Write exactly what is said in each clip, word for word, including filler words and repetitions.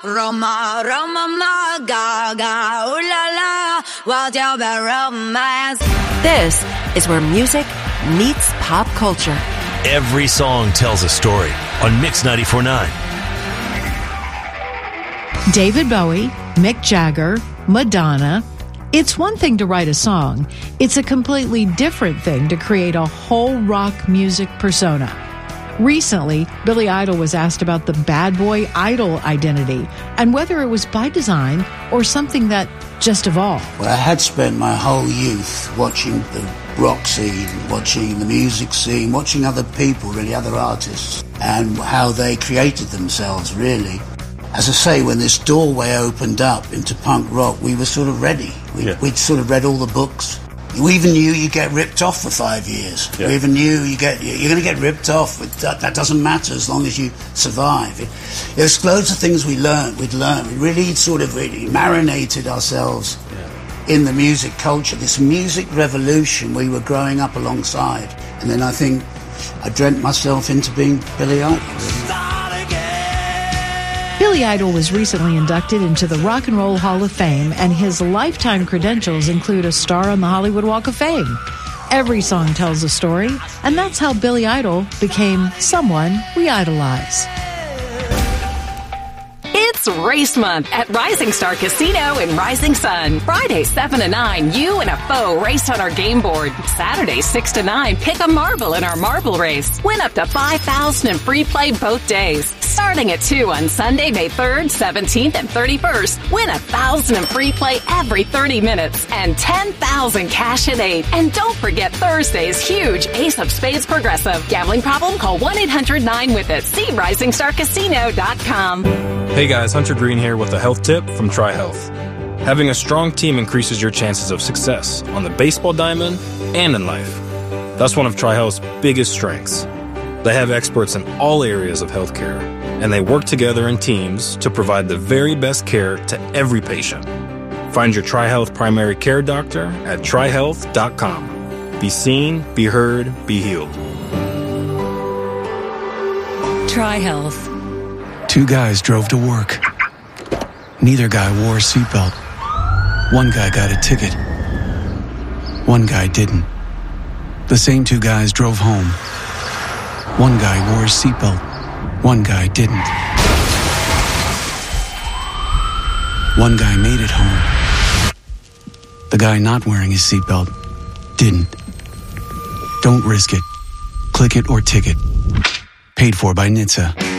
Roma, Roma, ma, ga, ga, ooh la la, what's your romance? This is where music meets pop culture. Every song tells a story on Mix ninety-four point nine. David Bowie, Mick Jagger, Madonna. It's one thing to write a song. It's a completely different thing to create a whole rock music persona. Recently, Billy Idol was asked about the bad boy idol identity and whether it was by design or something that just evolved. Well, I had spent my whole youth watching the rock scene, watching the music scene, watching other people, really, other artists, and how they created themselves, really. As I say, when this doorway opened up into punk rock, we were sort of ready. We'd, yeah. we'd sort of read all the books. We even knew you get ripped off for five years. Yeah. We even knew you get, you're going to get ripped off. That, that doesn't matter as long as you survive. It, there's loads of things we learned. We'd learned. We really sort of really marinated ourselves yeah. in the music culture, this music revolution we were growing up alongside. And then I think I dreamt myself into being Billy Idol. Billy Idol was recently inducted into the Rock and Roll Hall of Fame, and his lifetime credentials include a star on the Hollywood Walk of Fame. Every song tells a story, and that's how Billy Idol became someone we idolize. It's race month at Rising Star Casino in Rising Sun. Friday, seven to nine, you and a foe race on our game board. Saturday, six to nine, pick a marble in our marble race. Win up to five thousand dollars in free play both days. Starting at two on Sunday, May third, seventeenth, and thirty-first. Win one thousand dollars in free play every thirty minutes and ten thousand dollars cash at eight. And don't forget Thursday's huge Ace of Spades Progressive. Gambling problem? Call one eight hundred nine with it. See rising star casino dot com. Hey guys, Hunter Green here with a health tip from TriHealth. Having a strong team increases your chances of success on the baseball diamond and in life. That's one of TriHealth's biggest strengths. They have experts in all areas of healthcare, and they work together in teams to provide the very best care to every patient. Find your TriHealth primary care doctor at tri health dot com. Be seen, be heard, be healed. TriHealth. Two guys drove to work. Neither guy wore a seatbelt. One guy got a ticket. One guy didn't. The same two guys drove home. One guy wore a seatbelt. One guy didn't. One guy made it home. The guy not wearing his seatbelt didn't. Don't risk it. Click it or ticket. Paid for by N H T S A.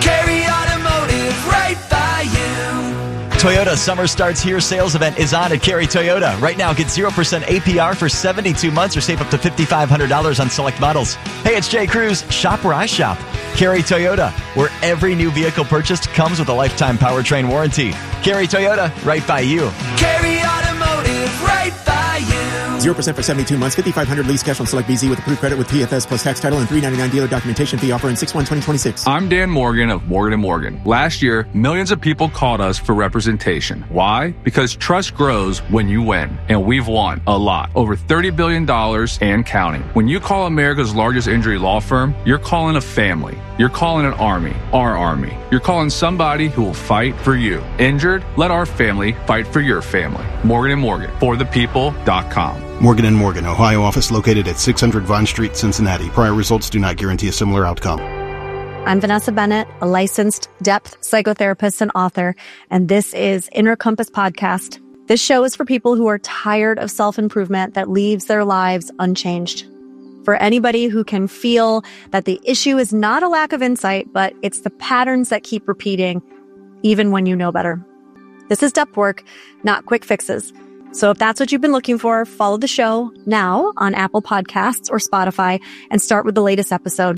Toyota Summer Starts Here sales event is on at Carry Toyota. Right now, get zero percent A P R for seventy-two months or save up to five thousand five hundred dollars on select models. Hey, it's Jay Cruz. Shop where I shop. Carry Toyota, where every new vehicle purchased comes with a lifetime powertrain warranty. Carry Toyota, right by you. Carry Automotive, right by you. zero percent for seventy-two months, five thousand five hundred dollars lease cash on select B Z with approved credit with P F S plus tax title and three ninety-nine dealer documentation fee offer in six one twenty twenty-six. I'm Dan Morgan of Morgan and Morgan. Last year, millions of people called us for representation. Why? Because trust grows when you win. And we've won a lot. Over thirty billion dollars and counting. When you call America's largest injury law firm, you're calling a family. You're calling an army. Our army. You're calling somebody who will fight for you. Injured? Let our family fight for your family. Morgan and Morgan. For the people dot com. Morgan and Morgan, Ohio office located at six hundred Vine Street, Cincinnati. Prior results do not guarantee a similar outcome. I'm Vanessa Bennett, a licensed depth psychotherapist and author, and this is Inner Compass Podcast. This show is for people who are tired of self-improvement that leaves their lives unchanged. For anybody who can feel that the issue is not a lack of insight, but it's the patterns that keep repeating, even when you know better. This is depth work, not quick fixes. So if that's what you've been looking for, follow the show now on Apple Podcasts or Spotify and start with the latest episode.